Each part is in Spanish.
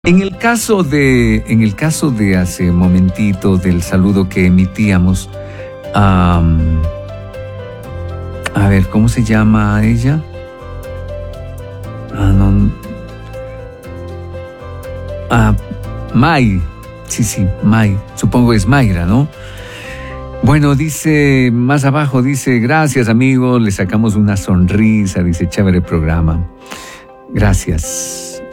En el caso de hace un momentito del saludo que emitíamos, a ver, ¿cómo se llama ella? May. Sí, May. Supongo es Mayra, ¿no? Bueno, dice, más abajo dice, gracias amigos, le sacamos una sonrisa, dice, chévere programa. Gracias.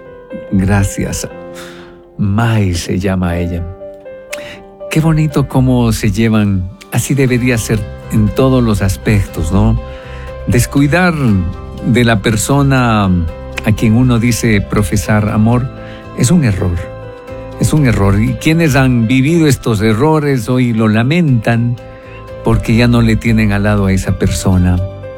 May se llama ella. Qué bonito cómo se llevan, así debería ser en todos los aspectos, ¿no? Descuidar de la persona a quien uno dice profesar amor es un error. Es un error. Y quienes han vivido estos errores hoy lo lamentan porque ya no le tienen al lado a esa persona.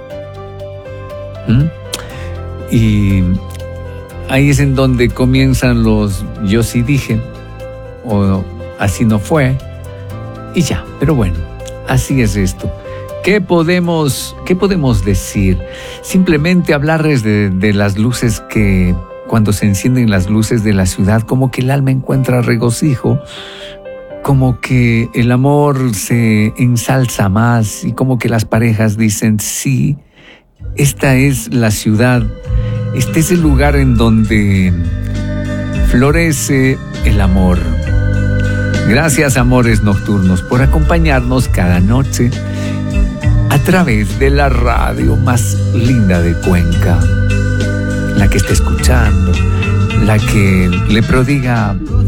Y ahí es en donde comienzan los yo sí dije o así no fue y ya. Pero bueno, así es esto. ¿Qué podemos decir? Simplemente hablarles de las luces que cuando se encienden las luces de la ciudad, como que el alma encuentra regocijo, como que el amor se ensalza más y como que las parejas dicen, sí, esta es la ciudad, este es el lugar en donde florece el amor. Gracias, amores nocturnos, por acompañarnos cada noche a través de la radio más linda de Cuenca. La que está escuchando, la que le prodiga